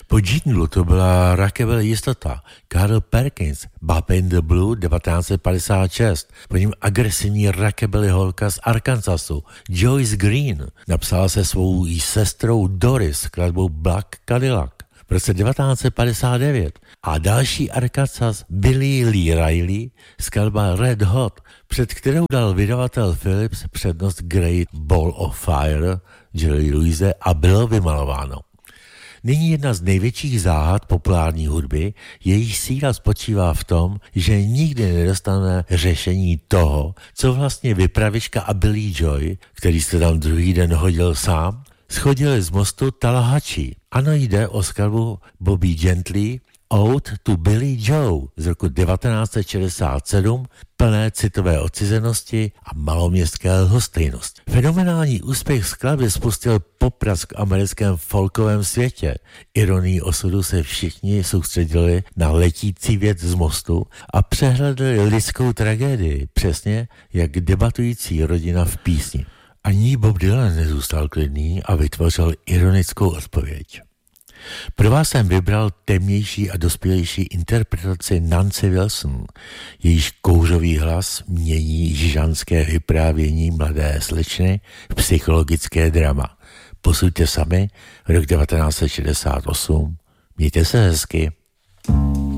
Po jinglu to byla rockabilly jistota. Carl Perkins, Bob in the Blue 1956. Po něm agresivní rockabilly holka z Arkansasu, Joyce Green, napsala se svou sestrou Doris skladbou Black Cadillac v roce 1959 a další Arkansas Billy Lee Riley skladba Red Hot, před kterou dal vydavatel Philips přednost Great Ball of Fire Jerry Louise a bylo vymalováno. Nyní jedna z největších záhad populární hudby, jejíž síla spočívá v tom, že nikdy nedostane řešení toho, co vlastně vypravička a Billy Joy, který se tam druhý den hodil sám, schodili z mostu Tallahatchie. Ano, jde o skladbu Bobby Gentry Ode to Billy Joe z roku 1967, plné citové odcizenosti a maloměstské lhostejnosti. Fenomenální úspěch skladby spustil poprask v americkém folkovém světě. Ironii osudu se všichni soustředili na letící věc z mostu a přehledli lidskou tragédii, přesně jak debatující rodina v písni. Ani Bob Dylan nezůstal klidný a vytvořil ironickou odpověď. Pro vás jsem vybral temnější a dospělejší interpretaci Nancy Wilson. Jejíž kouřový hlas mění žižanské vyprávění mladé slečny v psychologické drama. Posuďte sami, rok 1968. Mějte se hezky.